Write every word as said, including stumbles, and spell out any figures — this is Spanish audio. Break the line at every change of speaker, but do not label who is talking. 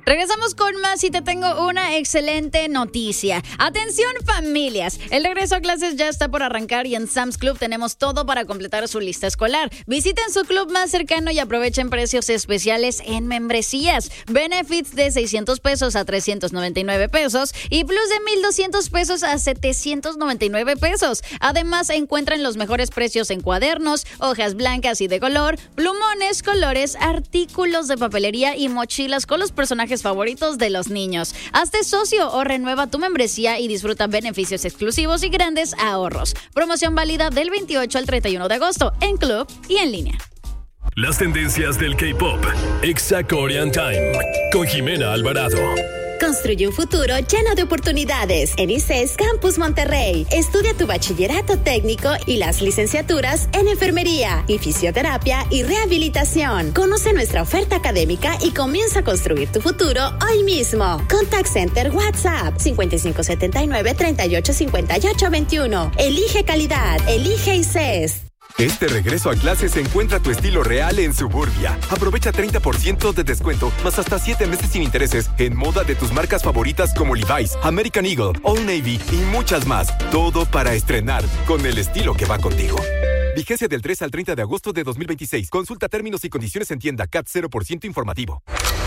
Regresamos con más y te tengo una excelente noticia. Atención, familias, el regreso a clases ya está por arrancar y en Sam's Club tenemos todo para completar su lista escolar. Visiten su club más cercano y aprovechen precios especiales en membresías. Benefits de seiscientos pesos a trescientos noventa y nueve pesos y plus de mil doscientos pesos a setecientos noventa y nueve pesos. Además, encuentran los mejores precios en cuadernos, hojas blancas y de color, plumones, colores, artículos de papelería y mochilas con los personajes favoritos de los niños. Hazte socio o renueva tu membresía y disfruta beneficios exclusivos y grandes ahorros. Promoción válida del veintiocho al treinta y uno de agosto en club y en línea.
Las tendencias del K-pop. Exa Korean Time con Jimena Alvarado.
Construye un futuro lleno de oportunidades en I C E S Campus Monterrey. Estudia tu bachillerato técnico y las licenciaturas en enfermería y fisioterapia y rehabilitación. Conoce nuestra oferta académica y comienza a construir tu futuro hoy mismo. Contact Center WhatsApp cincuenta y cinco setenta y nueve treinta y ocho cincuenta y ocho veintiuno. Elige calidad, elige I C E S.
Este regreso a clases encuentra tu estilo real en Suburbia. Aprovecha treinta por ciento de descuento, más hasta siete meses sin intereses en moda de tus marcas favoritas como Levi's, American Eagle, Old Navy y muchas más. Todo para estrenar con el estilo que va contigo. Vigencia del tres al treinta de agosto de dos mil veintiséis. Consulta términos y condiciones en tienda. C A T cero por ciento informativo.